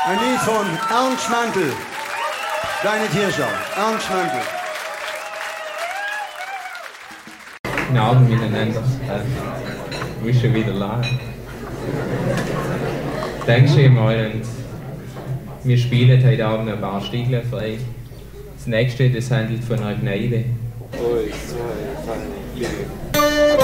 Ein Lied von Ernst Mantel. Kleine Tierschau. Ernst Mantel. Guten Abend miteinander. Du bist schon wieder live. Dankeschön mal. Und wir spielen heute Abend ein paar Stiegler frei. Das nächste, das handelt von einer Gnade. 3, 2, 1,